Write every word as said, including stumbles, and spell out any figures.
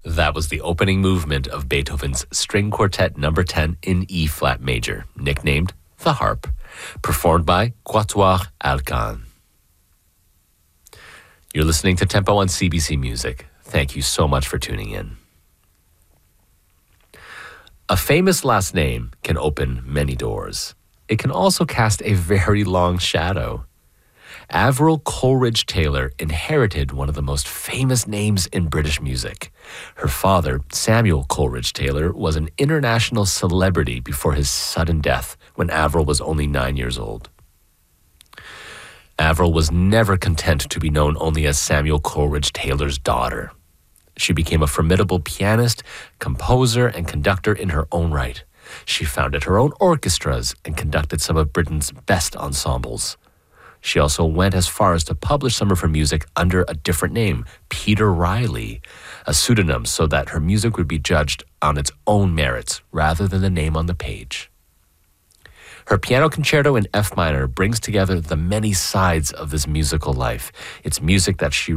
That was the opening movement of Beethoven's String Quartet number ten in E-flat major, nicknamed the Harp, performed by Quatuor Alcan. You're listening to Tempo on C B C Music. Thank you so much for tuning in. A famous last name can open many doors. It can also cast a very long shadow. Avril Coleridge Taylor inherited one of the most famous names in British music. Her father, Samuel Coleridge Taylor, was an international celebrity before his sudden death when Avril was only nine years old. Avril was never content to be known only as Samuel Coleridge Taylor's daughter. She became a formidable pianist, composer, and conductor in her own right. She founded her own orchestras and conducted some of Britain's best ensembles. She also went as far as to publish some of her music under a different name, Peter Riley, a pseudonym so that her music would be judged on its own merits rather than the name on the page. Her piano concerto in F minor brings together the many sides of this musical life. It's music that she